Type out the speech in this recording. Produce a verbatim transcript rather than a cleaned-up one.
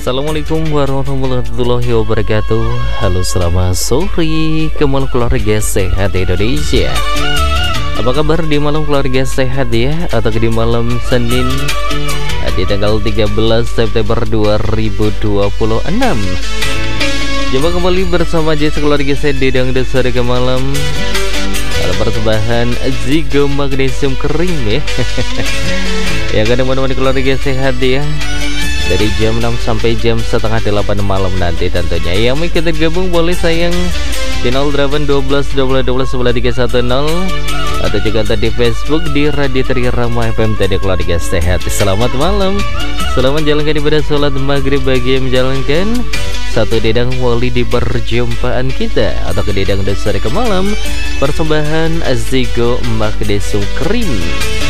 Assalamualaikum warahmatullahi wabarakatuh. Halo, selamat sore ke malam keluarga sehat Indonesia. Apa kabar di malam keluarga sehat ya? Atau di malam Senin di tanggal tiga belas September dua ribu dua puluh enam. Jumpa kembali bersama Jess keluarga sehat di Dangdut Sore ke malam. Ada persembahan Zigo Magnesium Krim ya. Ya kan teman-teman keluarga sehat ya. Dari jam enam sampai jam setengah delapan malam nanti tentunya. Yang mau kita gabung boleh sayang di nol delapan satu dua dua dua satu tiga satu nol atau juga tadi Facebook di Radio Trirama F M tadi keluarga sehat. Selamat malam. Selamat menjalankan ibadah sholat maghrib bagi yang menjalankan satu dedang wali di perjumpaan kita atau ke dedang dasar ke malam persembahan Azigo Magnesium Krim.